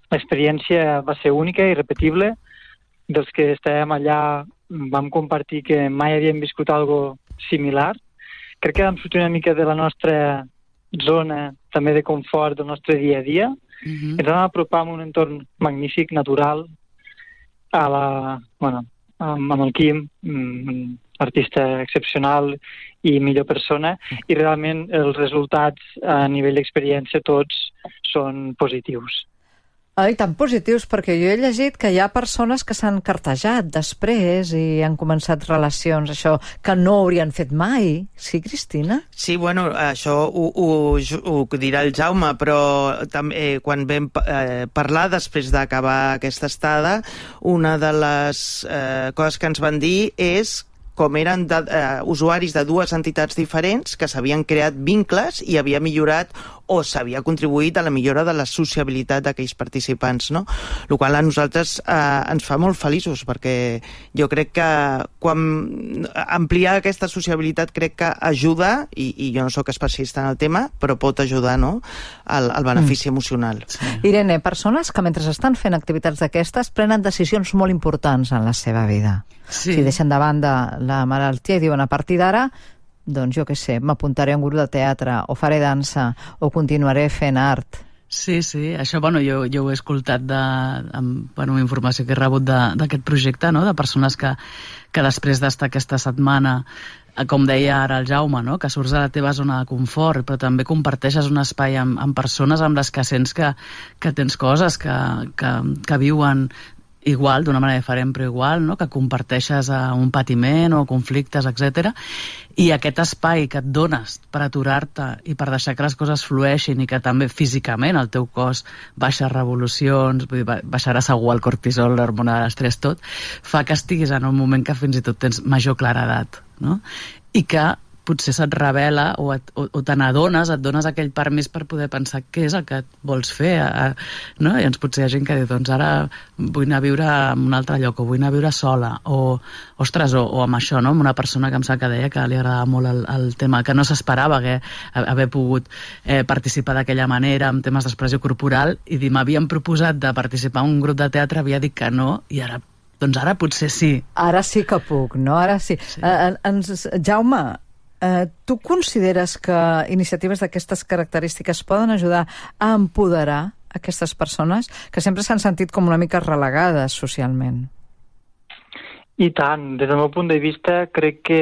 l'experiència va ser única i irrepetible. Dels que estàvem allà vam compartir que mai havíem viscut algo similar. Crec que vam sortir una mica de la nostra zona també de confort del nostre dia a dia. Ens vam apropar a un entorn magnífic, natural, amb el Quim, un artista excepcional i millor persona, i realment els resultats a nivell d'experiència tots són positius. Ai, tan positius, perquè jo he llegit que hi ha persones que s'han cartejat després i han començat relacions, això, que no haurien fet mai. Sí, Cristina? Sí, bueno, això ho dirà el Jaume, però també quan vam parlar després d'acabar aquesta estada, una de les coses que ens van dir és com eren usuaris de dues entitats diferents que s'havien creat vincles i havia millorat o s'havia contribuït a la millora de la sociabilitat d'aquells participants, no? El qual a nosaltres ens fa molt feliços, perquè jo crec que quan ampliar aquesta sociabilitat crec que ajuda, i jo no sóc especialista en el tema, però pot ajudar, no?, al benefici emocional. Sí. Irene, persones que mentre estan fent activitats d'aquestes prenen decisions molt importants en la seva vida. Sí. Si deixen de banda la malaltia i diuen a partir d'ara, doncs jo què sé, m'apuntaré a un grup de teatre, o faré dansa, o continuaré fent art. Sí, això, bueno, jo ho he escoltat amb informació que he rebut d'aquest projecte, no?, de persones que després d'estar aquesta setmana, com deia ara el Jaume, no?, que surts de la teva zona de confort, però també comparteixes un espai amb persones amb les que sents que tens coses que viuen igual, d'una manera diferent però igual, no?, que comparteixes un patiment o conflictes, etc. I aquest espai que et dones per aturar-te i per deixar que les coses flueixin i que també físicament el teu cos baixa revolucions, vull dir, baixarà segur el cortisol, l'hormona de l'estrès, tot, fa que estiguis en un moment que fins i tot tens major claredat, no? I que potser se't revela o te n'adones, et dones aquell permís per poder pensar què és el que vols fer, no? I llavors potser hi ha gent que diu, doncs ara vull anar a viure en un altre lloc, o vull anar a viure sola, o amb això, no?, amb una persona que em sap que deia que li agradava molt el tema, que no s'esperava haver pogut participar d'aquella manera amb temes d'expressió corporal, i m'havien proposat de participar en un grup de teatre, havia dit que no, i ara potser sí. Ara sí que puc, no? Ara sí. Jaume, tu consideres que iniciatives d'aquestes característiques poden ajudar a empoderar aquestes persones que sempre s'han sentit com una mica relegades socialment? I tant. Des del meu punt de vista, crec que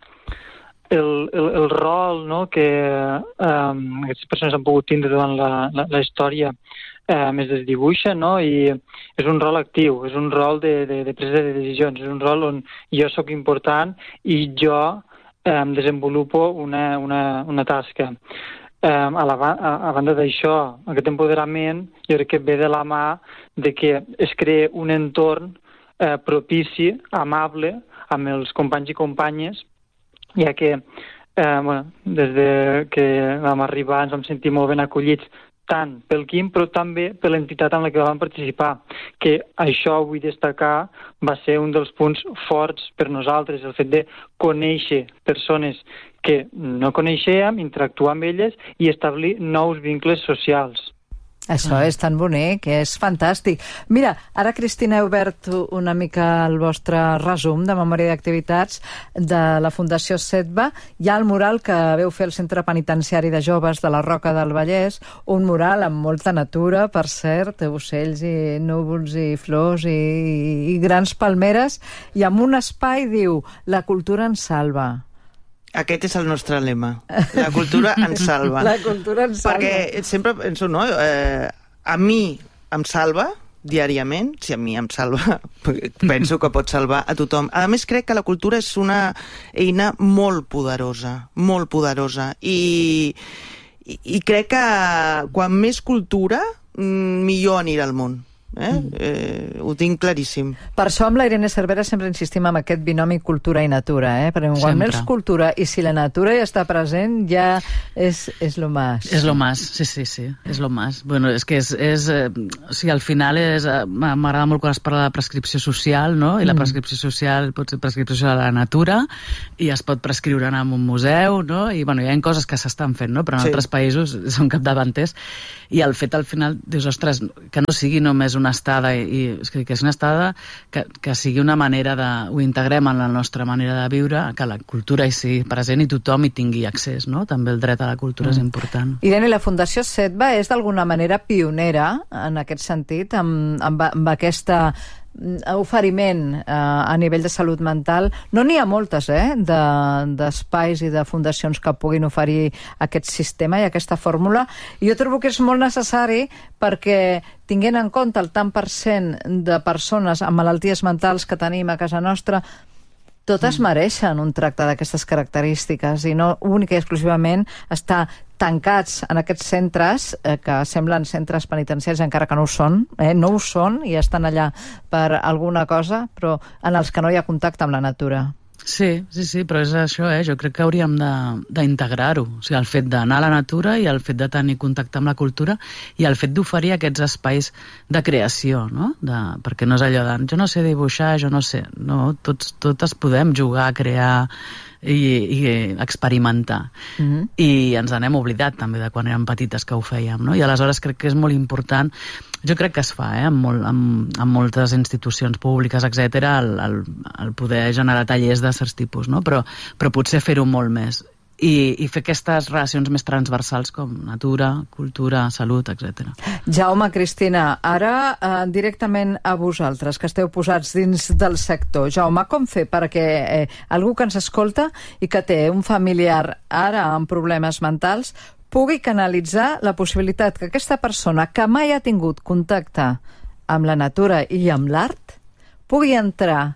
el rol, no?, que aquestes persones han pogut tindre durant la història més es dibuixa, no?, i és un rol actiu, és un rol de presa de decisions, és un rol on jo sóc important i jo desenvolupo una tasca. A banda d'això, aquest empoderament jo crec que ve de la mà de que es crea un entorn propici, amable, amb els companys i companyes, ja que des de que vam arribar ens vam sentir molt ben acollits, tant pel Quim, però també per l'entitat amb la que vam participar, que això, vull destacar, va ser un dels punts forts per nosaltres, el fet de conèixer persones que no coneixíem, interactuar amb elles i establir nous vincles socials. Això és tan bonic, és fantàstic. Mira, ara, Cristina, he obert una mica el vostre resum de memòria d'activitats de la Fundació SEDVA. Hi ha el mural que veu fer el Centre Penitenciari de Joves de la Roca del Vallès, un mural amb molta natura, per cert, ocells i núvols i flors i grans palmeres, i amb un espai, diu, la cultura ens salva. Aquest és el nostre lema. La cultura ens salva. La cultura ens salva. Perquè sempre penso, no? A mi em salva diàriament, si a mi em salva, penso que pot salvar a tothom. A més, crec que la cultura és una eina molt poderosa, i crec que quan més cultura, millor anirà al món. Ho tinc claríssim. Per això amb la Irene Cervera sempre insistim en aquest binomi cultura i natura, perquè quan més cultura i si la natura ja està present ja és lo más. És lo más, sí, és lo más. Bueno, és que o sigui, al final m'agrada molt quan es parla de prescripció social, no? I la prescripció social pot ser prescripció social a la natura i es pot prescriure en un museu, no? I bueno, hi ha coses que s'estan fent, no? Però en altres països són capdavanters i el fet al final dius, ostres, que no sigui només una estada que és una estada que sigui una manera ho integrem en la nostra manera de viure, que la cultura hi sigui present i tothom hi tingui accés, no? També el dret a la cultura és important. Irene, la Fundació Sedva és d'alguna manera pionera en aquest sentit, amb aquesta oferiment a nivell de salut mental. No n'hi ha moltes, d'espais i de fundacions que puguin oferir aquest sistema i aquesta fórmula. I jo trobo que és molt necessari perquè, tinguent en compte el tant per cent de persones amb malalties mentals que tenim a casa nostra, totes mereixen un tracte d'aquestes característiques i no única i exclusivament estar tancats en aquests centres que semblen centres penitenciaris, encara que no ho són, no ho són i estan allà per alguna cosa, però en els que no hi ha contacte amb la natura. Sí, però és això, jo crec que hauríem d'integrar-ho, o sigui, el fet d'anar a la natura i el fet de tenir contacte amb la cultura i el fet d'oferir aquests espais de creació, no? Perquè no és allò de, jo no sé dibuixar, jo no sé, no, totes podem jugar, crear i experimentar. I ens n'hem oblidat també de quan érem petites que ho fèiem, no? I aleshores crec que és molt important, jo crec que es fa amb moltes institucions públiques, etcètera, el poder generar tallers de certs tipus, no? Però potser fer-ho molt més i fer aquestes relacions més transversals com natura, cultura, salut, etc. Jaume, Cristina, ara directament a vosaltres, que esteu posats dins del sector. Jaume, com fer perquè algú que ens escolta i que té un familiar ara amb problemes mentals pugui canalitzar la possibilitat que aquesta persona que mai ha tingut contacte amb la natura i amb l'art pugui entrar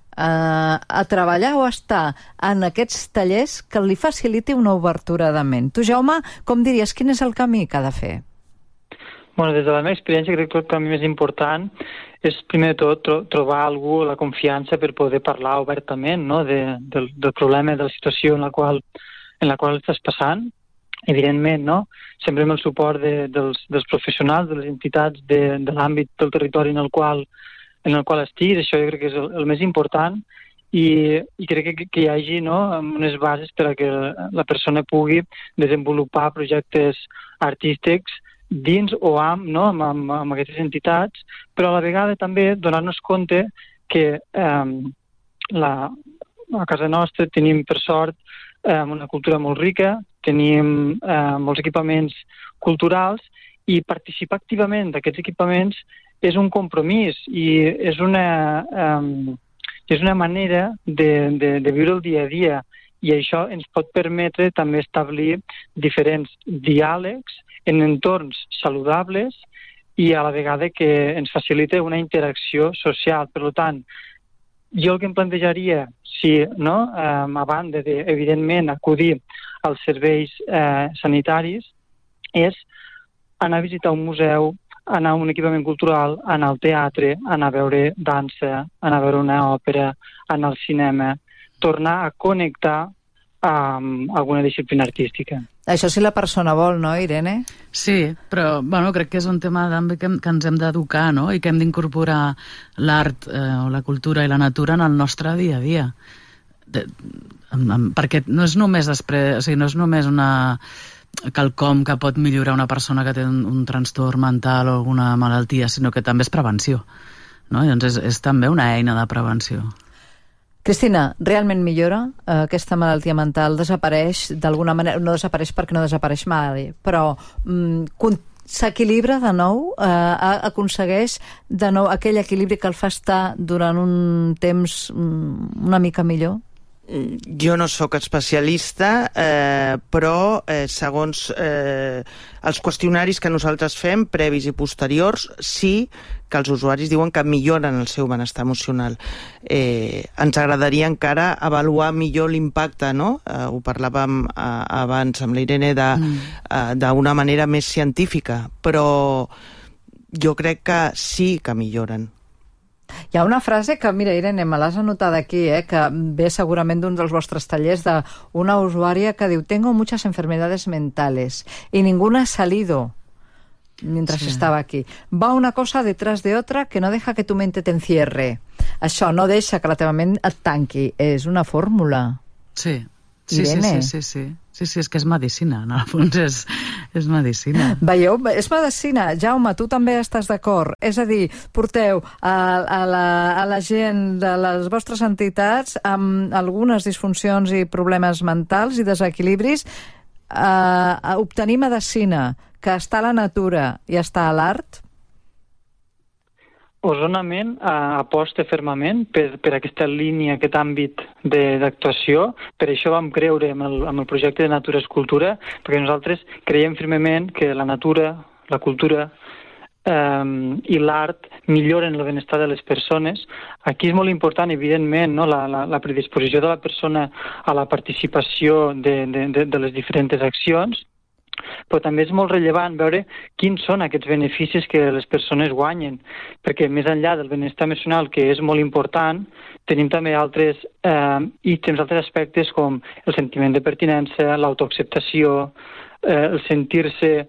a treballar o a estar en aquests tallers que li faciliti una obertura de ment. Tu, Jaume, com diries, quin és el camí que ha de fer? Bueno, des de la meva experiència crec que el camí més important és primer de tot trobar algú la confiança per poder parlar obertament, no? del problema, de la situació en la qual estàs passant. Evidentment, no? Sempre amb el suport dels professionals, de les entitats de l'àmbit del territori en el qual estiguis, això jo crec que és el més important i crec que hi hagi unes bases per a que la persona pugui desenvolupar projectes artístics dins o amb aquestes entitats, però a la vegada també donar-nos compte que a casa nostra tenim, per sort, una cultura molt rica, tenim molts equipaments culturals i participar activament d'aquests equipaments és un compromís i és una manera de viure el dia a dia i això ens pot permetre també establir diferents diàlegs en entorns saludables i a la vegada que ens facilita una interacció social. Per tant, jo el que em plantejaria, a banda de, evidentment, acudir als serveis sanitaris, és anar a visitar un museu, anar a un equipament cultural, anar al teatre, anar a veure dansa, anar a veure una òpera, anar al cinema, tornar a connectar amb alguna disciplina artística. Això si la persona vol, no, Irene? Sí, però crec que és un tema que ens hem d'educar, no? I que hem d'incorporar l'art o la cultura i la natura en el nostre dia a dia. Perquè no és només no és només quelcom que pot millorar una persona que té un trastorn mental o alguna malaltia, sinó que també és prevenció, no? Llavors és també una eina de prevenció. Cristina, realment millora aquesta malaltia mental? Desapareix d'alguna manera? No desapareix perquè no desapareix mai, però s'equilibra de nou? Aconsegueix de nou aquell equilibri que el fa estar durant un temps una mica millor? Jo no sóc especialista, però segons els qüestionaris que nosaltres fem, previs i posteriors, sí que els usuaris diuen que milloren el seu benestar emocional. Ens agradaria encara avaluar millor l'impacte, no? Ho parlàvem abans amb l'Irene d'una manera més científica, però jo crec que sí que milloren. Hi ha una frase que, mira, Irene, me l'has anotada aquí, que ve segurament d'un dels vostres tallers, d'una usuària que diu: tengo muchas enfermedades mentales y ninguna ha salido mientras estaba aquí. Va una cosa detrás de otra que no deja que tu mente te encierre. Això no deixa que la teva ment et tanqui. És una fórmula. Sí. Irene. Sí, és que és medicina, en el fons és medicina. Veieu? És medicina. Jaume, tu també estàs d'acord. És a dir, porteu a la gent de les vostres entitats amb algunes disfuncions i problemes mentals i desequilibris a obtenir medicina que està a la natura i està a l'art? Osonament aposta fermament per aquesta línia, aquest àmbit d'actuació. Per això vam creure en el projecte de Natura és Cultura, perquè nosaltres creiem firmement que la natura, la cultura i l'art milloren el benestar de les persones. Aquí és molt important, evidentment, no? la predisposició de la persona a la participació de les diferents accions, però també és molt rellevant veure quins són aquests beneficis que les persones guanyen, perquè més enllà del benestar emocional, que és molt important, tenim també altres aspectes com el sentiment de pertinença, l'autoacceptació, el sentir-se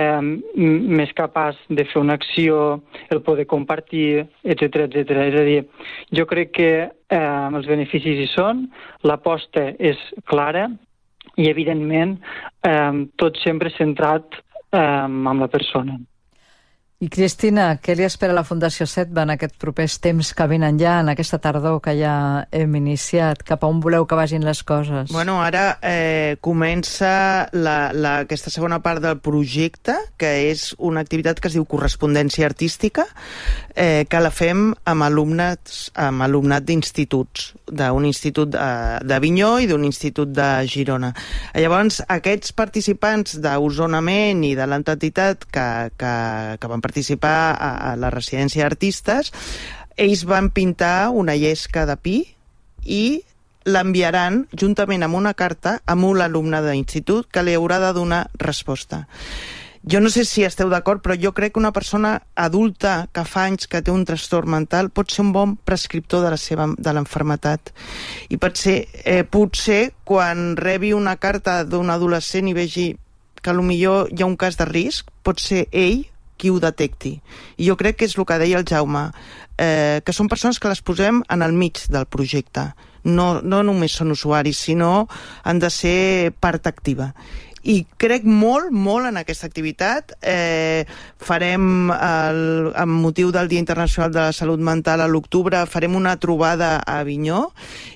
més capaç de fer una acció, el poder compartir, etc. És a dir, jo crec que els beneficis hi són, l'aposta és clara, i, evidentment, tot sempre centrat en la persona. I, Cristina, què li espera la Fundació Sedva en aquests propers temps que venen ja, en aquesta tardor que ja hem iniciat? Cap a on voleu que vagin les coses? Bueno, ara comença aquesta segona part del projecte, que és una activitat que es diu correspondència artística, que la fem amb alumnat d'instituts, d'un institut d'Avinyó i d'un institut de Girona. Llavors, aquests participants d'Osonament i de l'entitat que van participar a la residència d'artistes, ells van pintar una llesca de pi i l'enviaran juntament amb una carta a un alumne d'institut que li haurà de donar resposta. Jo no sé si esteu d'acord, però jo crec que una persona adulta que fa anys que té un trastorn mental pot ser un bon prescriptor de l'enfermetat. I potser quan rebi una carta d'un adolescent i vegi que potser hi ha un cas de risc, pot ser ell qui ho detecti. I jo crec que és el que deia el Jaume, que són persones que les posem en el mig del projecte. No només són usuaris, sinó han de ser part activa. I crec molt en aquesta activitat. Farem, amb motiu del Dia Internacional de la Salut Mental a l'octubre, farem una trobada a Avinyó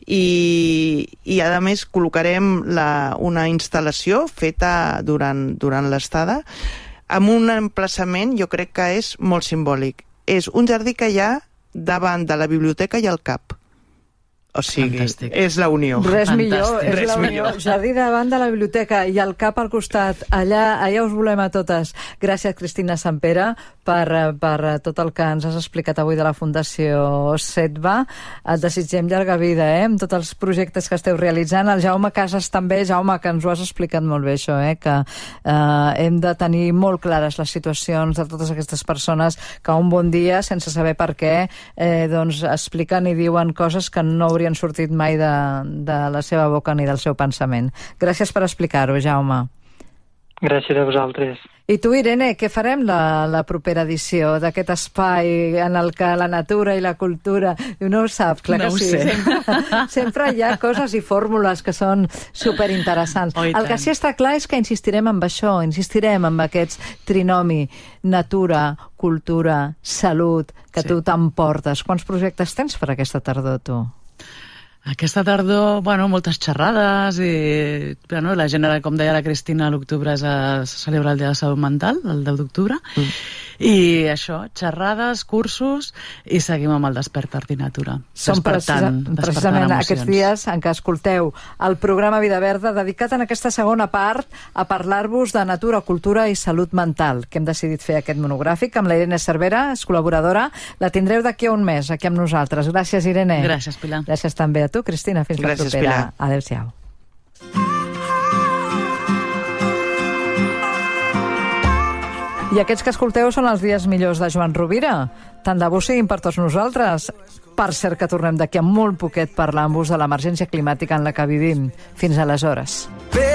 i a més col·locarem una instal·lació feta durant l'estada amb un emplaçament, jo crec que és molt simbòlic. És un jardí que hi ha davant de la biblioteca i el CAP. O sigui, fantàstic. És la unió. Res millor, Fantàstic. és la unió. Jardí davant de la biblioteca i el CAP al costat. Allà us volem a totes. Gràcies, Cristina Sampere, per tot el que ens has explicat avui de la Fundació Sedva. Et desitgem llarga vida, amb tots els projectes que esteu realitzant. El Jaume Casas també, Jaume, que ens ho has explicat molt bé, això, que hem de tenir molt clares les situacions de totes aquestes persones que un bon dia, sense saber per què, doncs expliquen i diuen coses que no haurien sortit mai de la seva boca ni del seu pensament. Gràcies per explicar-ho, Jaume. Gràcies a vosaltres. I tu, Irene, què farem la propera edició d'aquest espai en el que la natura i la cultura... No ho sap, clar que sí. Sempre hi ha coses i fórmules que són superinteressants. El que sí està clar és que insistirem en això, insistirem en aquests trinomi, natura, cultura, salut, que tu t'emportes. Quants projectes tens per aquesta tardor, tu? Aquesta tardor, moltes xerrades i la gent, com deia la Cristina, a l'octubre se celebra el Dia de la Salut Mental, el 10 d'octubre, i això, xerrades, cursos, i seguim amb el Despert Art i Natura. Són precisament aquests dies en què escolteu el programa Vida Verda dedicat en aquesta segona part a parlar-vos de natura, cultura i salut mental, que hem decidit fer aquest monogràfic amb la Irene Cervera, és col·laboradora. La tindreu d'aquí a un mes, aquí amb nosaltres. Gràcies, Irene. Gràcies, Pilar. Gràcies també a tu, Cristina. Fins la propera. Adéu-siau. I aquests que escolteu són els dies millors de Joan Rovira. Tant de bo siguin per tots nosaltres. Per cert que tornem d'aquí a molt poquet parlant-vos de l'emergència climàtica en la que vivim. Fins aleshores.